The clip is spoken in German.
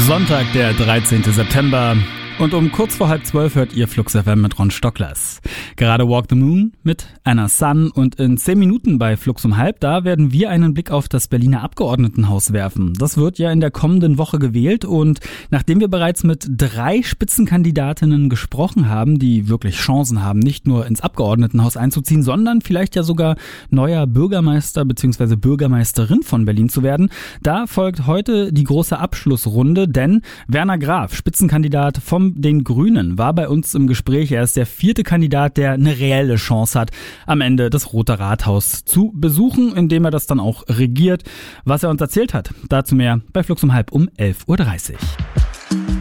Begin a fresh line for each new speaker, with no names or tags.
Sonntag, der 13. September. Und um kurz vor 11:30 hört ihr Flux FM mit Ron Stocklers. Gerade Walk the Moon mit Anna Sun und in 10 Minuten bei Flux um halb, da werden wir einen Blick auf das Berliner Abgeordnetenhaus werfen. Das wird ja in der kommenden Woche gewählt und nachdem wir bereits mit 3 Spitzenkandidatinnen gesprochen haben, die wirklich Chancen haben, nicht nur ins Abgeordnetenhaus einzuziehen, sondern vielleicht ja sogar neuer Bürgermeister bzw. Bürgermeisterin von Berlin zu werden, da folgt heute die große Abschlussrunde, denn Werner Graf, Spitzenkandidat von den Grünen, war bei uns im Gespräch. Er ist der 4. Kandidat, der eine reelle Chance hat, am Ende das Rote Rathaus zu besuchen, indem er das dann auch regiert. Was er uns erzählt hat, dazu mehr bei Flux um halb um 11:30 Uhr.